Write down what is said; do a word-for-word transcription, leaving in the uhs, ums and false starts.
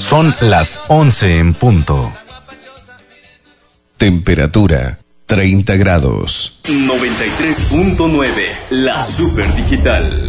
Son las once en punto. Temperatura treinta grados. noventa y tres punto nueve, la Super Digital.